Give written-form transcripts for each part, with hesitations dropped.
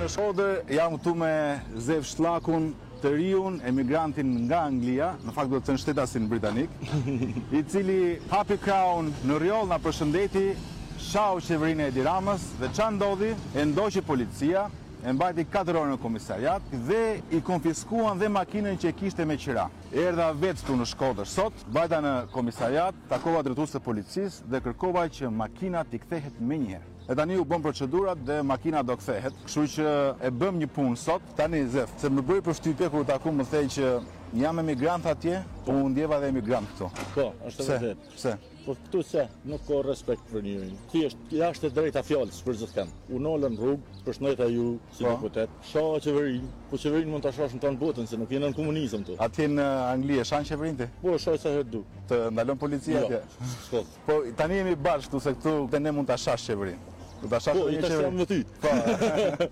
në Shkodër jam këtu me Zev Shlakun, të riun, emigrantin nga Anglia, në fakt do të thënë shtetasin britanik, i cili hapi kraun në rjoll, na përshëndeti, shau qeverinë e Edi Ramës dhe ç'a ndodhi? E ndoqi policia, e mbajti 4 orë në komisariat dhe i konfiskuan dhe makinën që e kishte me qira. Erdha vetë këtu në Shkodër sot, mbajta në komisariat, takova drejtues të policisë dhe kërkova që makina t'i kthehet menjëherë. E tani u bën procedurat dhe makina do kthehet, kështu që e bëm një punë sot. Tani Zef, se më bëri përshtypje kur taku më thej që jam emigrant atje, po u ndjeva dhe emigrant këtu. Po, është vërtet. Pse? Po këtu se nuk ka respekt për njërin. Thjesht jashtë e drejta fjalës për çdo kënd. U nolën rrugë, përshëndeta ju si deputet. Shoh qeverinë, po qeverinë mund ta shohësh në tonë botën se nuk jeni në komunizëm këtu. Atje në Angli e shan qeverinë ti? Po, shoh sa herë du. Të ndalon policia atje? Jo, po tani jemi bashkë këtu se këtu ne mund ta shash qeverinë. Do ta shash një qeverinë. Po, jam me ty. Po.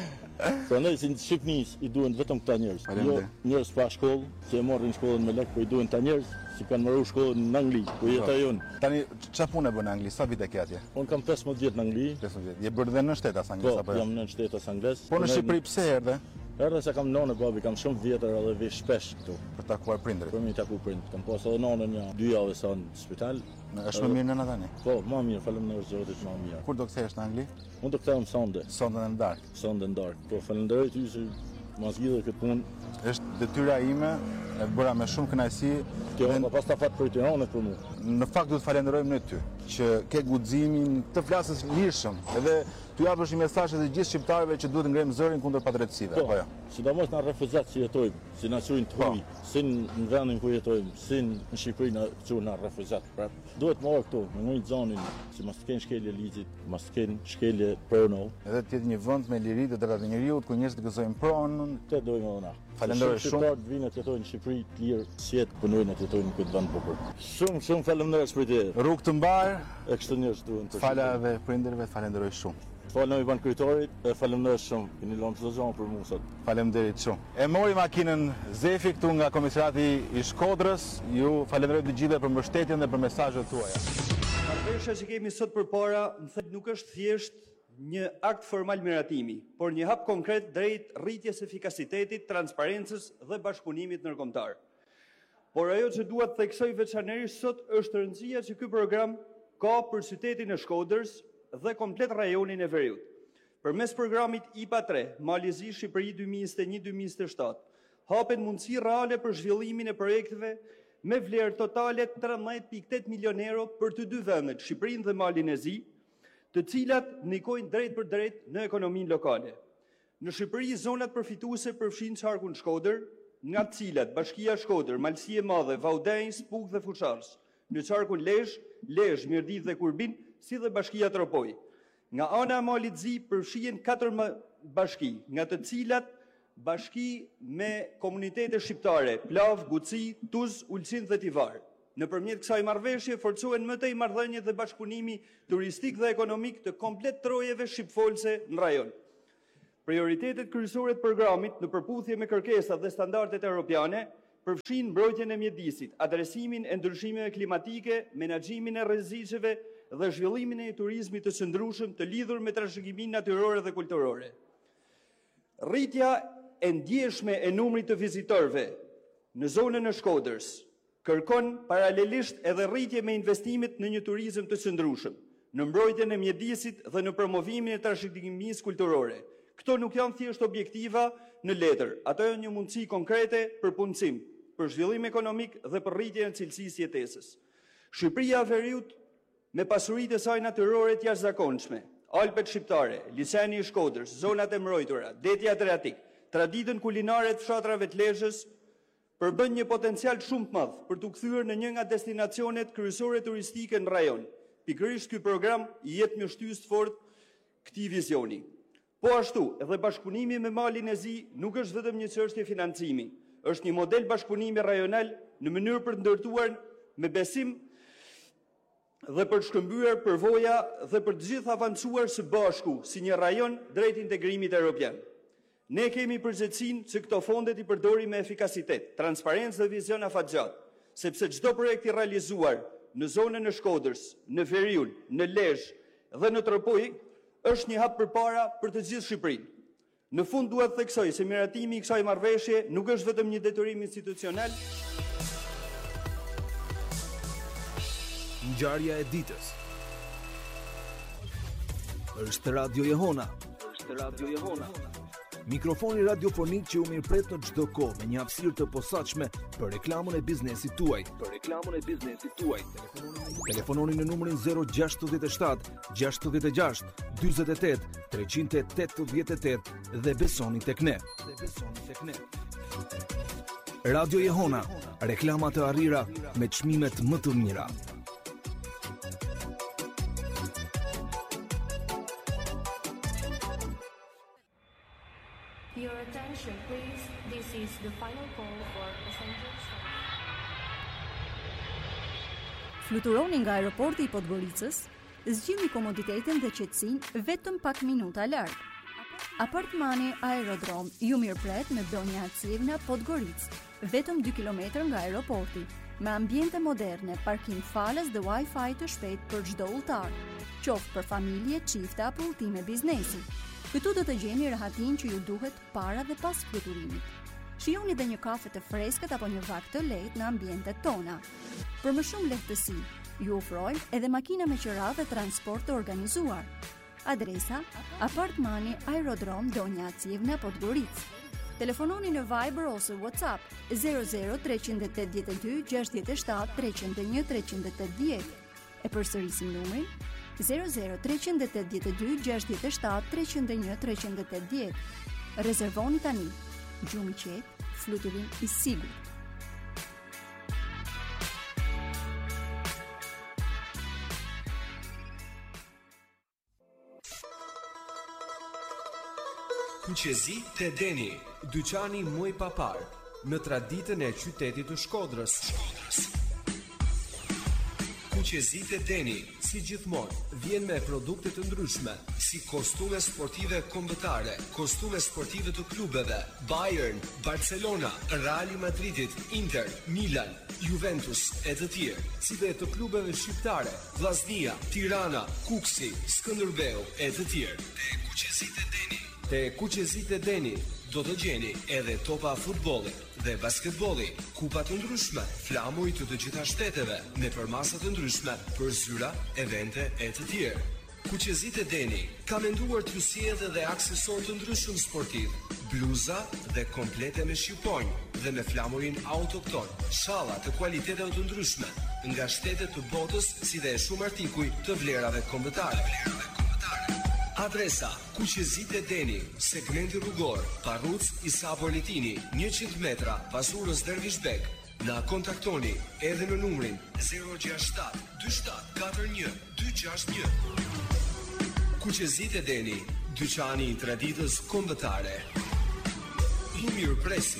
Po ne si në Shqipënis i duhen vetëm këta njerëz. Jo njerëz pa shkollë, që e marrin shkollën me lek, po i duhen ta njerëz që kanë marrë shkollën në Angli, ku jetojnë. Tani çfarë punë bën në Angli? Sa vite ke atje? Unë kam 15 vjet në Angli. 15 vjet. Je bërë dhe në shtetas anglisë apo? Po, jam në shtetas anglisë. Po në Shqipëri pse erdhe? Erdhe se kam nonë babi, kam shumë vjetër edhe vi shpesh këtu. Për takuar prindrit. Për mi taku prindrit. Kam pas edhe nonën një 2 javë sa në spital. Është më mirë nëna tani? Po, më mirë, faleminderit Zotit, më mirë. Kur do kthehesh në Angli? Unë do kthehem sonde. Sonde në darkë. Sonde në darkë. Po, faleminderit ty se ma zgjidhe këtë punë. Është detyra ime, e bëra me shumë kënaqësi. Kjo më pas ta fat për Tiranën për mua. Në fakt do të falenderojmë ne ty që ke guximin të flasësh lirshëm, edhe ty japësh një mesazh të gjithë shqiptarëve që duhet ngrejmë zërin kundër padrejtësive, apo jo? Sidomos na refuzat që jetojmë, si nacionin të huaj, si në vendin ku jetojmë, si në Shqipëri na çuan na refuzat. Pra, duhet marrë këtu, në një zonin që mos të kenë shkelje ligjit, mos të kenë shkelje prono. Edhe të jetë një vend me liri të drejtat e njerëzit ku njerëzit gëzojnë pronën. Të dojmë ona. Falenderoj shumë. Shqiptarët vinë të jetojnë në Shqipëri të lirë, si jetë punojnë të jetojnë në këtë vend bukur. Shumë faleminderit për të. Rrugë të mbar. E kështu njerëz duhen të. Fala edhe prindërve, falenderoj shumë. Falem i ban kryetorit, e faleminderit shumë. Keni lënë çdo gjë për mua sot. Faleminderit shumë. E mori makinën Zefi këtu nga komisariati i Shkodrës. Ju falenderoj të gjithëve për mbështetjen dhe për mesazhet tuaja. Marrëveshja që kemi sot përpara, më thënë nuk është thjesht një akt formal miratimi, por një hap konkret drejt rritjes efikasitetit, transparencës dhe bashkëpunimit ndërkombëtar. Por ajo që dua të theksoj veçanërisht sot është rëndësia që ky program ka për qytetin e Shkodrës dhe komplet rajonin e Veriut. Përmes programit IPA 3, Malizi Shqipëri 2021-2027, hapen mundësi reale për zhvillimin e projekteve me vlerë totale 13.8 milion euro për të dy vendet, Shqipërinë dhe Malin e Zi, të cilat ndikojnë drejt për drejt në ekonominë lokale. Në Shqipëri, zonat përfituese përfshin qarkun Shkodër, nga të cilat Bashkia Shkodër, Malësi e Madhe, Vaudin, Spuk dhe Fushars, në qarkun Lezhë, Mirdit dhe Kurbin, si dhe Bashkia Tropoj. Nga ana e Malit Zi përfshihen 4 bashki, nga të cilat bashki me komunitete shqiptare, Plav, Guci, Tuz, Ulqin dhe Tivar. Nëpërmjet kësaj marrëveshje forcohen më tej marrëdhëniet dhe bashkëpunimi turistik dhe ekonomik të komplet trojeve shqipfolse në rajon. Prioritetet kryesore të programit në përputhje me kërkesat dhe standardet europiane përfshin mbrojtjen e mjedisit, adresimin e ndryshimeve klimatike, menaxhimin e rreziqeve dhe zhvillimin e turizmit të qëndrueshëm të lidhur me trashëgiminë natyrore dhe kulturore. Rritja e ndjeshme e numrit të vizitorëve në zonën e Shkodrës kërkon paralelisht edhe rritje me investimet në një turizëm të qëndrueshëm, në mbrojtjen e mjedisit dhe në promovimin e trashëgimisë kulturore. Këto nuk janë thjesht objektiva në letër, ato janë një mundësi konkrete për punësim, për zhvillim ekonomik dhe për rritjen e cilësisë jetesës. Shqipëria e Veriut me pasuritë e saj natyrore të jashtëzakonshme, Alpet shqiptare, Liçeni i Shkodrës, zonat e mbrojtura, deti Adriatik, traditën kulinare të fshatrave të Lezhës, përbën një potencial shumë të madh për të kthyer në një nga destinacionet kryesore turistike në rajon. Pikërisht ky program i jep një shtys të fortë këtij vizioni. Po ashtu, edhe bashkëpunimi me Malin e Zi nuk është vetëm një çështje financimi, është një model bashkëpunimi rajonal në mënyrë për të ndërtuar me besim dhe për të shkëmbyer përvoja dhe për të gjithë avancuar së bashku si një rajon drejt integrimit evropian. Ne kemi përgjegjësinë që këto fondet i përdorim me efikasitet, transparencë dhe vizion afatgjat, sepse çdo projekt i realizuar në zonën e Shkodrës, në Veriun, në Lezhë dhe në Tropoj është një hap përpara për të gjithë Shqipërinë. Në fund duhet të theksoj se miratimi I kësaj marrëveshje nuk është vetëm një detyrim institucional. Ngjarja e ditës. Është Radio Jehona. Mikrofoni radiofonik që u mirëpret në çdo kohë me një hapësirë të posaçme për reklamën e biznesit tuaj. Telefononi në numrin 067 66 48 388 dhe besoni tek ne. Radio Jehona, reklama të arrira me çmimet më të mira. Your attention, please. This is the final call for passenger service. Fluturoni nga aeroporti I Podgoricës, zgjidhni komoditetin dhe qetësinë vetëm pak minuta larg. Apartmani Aerodrom ju mirëpret me Donja Acivna Podgoricë, vetëm 2 kilometër nga aeroporti, me ambiente moderne, parkim falas dhe Wi-Fi të shpejt për çdo udhëtar, qoftë për familje, çifte apo udhëtime biznesi. Këtu do të gjeni rahatin që ju duhet para dhe pas fluturimit. Shijoni dhe një kafe të freskët apo një vakt të lehtë në ambientet tona. Për më shumë lehtësi, ju ofrojmë edhe makina me qira dhe transport të organizuar. Adresa: Apartmani Aerodrom Donja Acivna Podgoricë. Telefononi në Viber ose WhatsApp 00 382 67 301 380. E përsërisim numrin 00 382 67 301 380. Rezervoni tani. Gjumë I qetë, fluturim I sigurt. Kuqezi te Deni, dyqani muj papar, në traditën e qytetit të Shkodrës. Kuqezi te Deni, si gjithmonë, vjen me produkte të ndryshme, si kostume sportive kombëtare, kostume sportive të klubeve, Bayern, Barcelona, Real Madridit, Inter, Milan, Juventus e të tjerë, si dhe të klubeve shqiptare, Vllaznia, Tirana, Kuksi, Skënderbeu e të tjerë. Te Kuqezit e Deni do të gjeni edhe topa futbolli dhe basketbolli, kupa të ndryshme, flamuj të të gjitha shteteve, me përmasa të ndryshme për zyra, evente e të tjerë. Kuqezit e Deni ka menduar t'ju sjellë dhe aksesor të ndryshëm sportiv, bluza dhe komplete me shqiponj dhe me flamurin autokton, shalla të kualiteteve të ndryshme nga shtetet të botës, si dhe shumë artikuj të vlerave kombëtare. Adresa: Kuqezit e Deni, segmenti rrugor, Parruc Isa Politini, 100 metra pas urës Dervishbek. Na kontaktoni edhe në numrin 067 27 41 261. Kuqezit e Deni, dyqani I traditës kombëtare. Ju mirëpresim.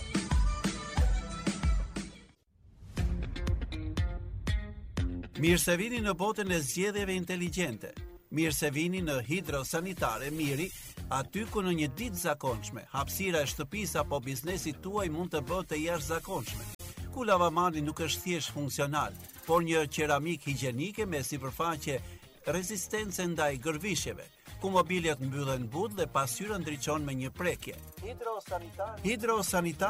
Mirë se vini në botën e zgjedhjeve inteligjente. Mirë se vini në Hidrosanitare Miri, aty ku në një ditë zakonshme, hapësira e shtëpisë apo biznesit tuaj mund të bëhet të jashtëzakonshme. Ku lavamani nuk është thjesht funksional, por një qeramik higjienike me sipërfaqe rezistence ndaj gërvishjeve, ku mobiljet mbyllen but dhe pasqyra ndriçon me një prekje. Hidrosanitare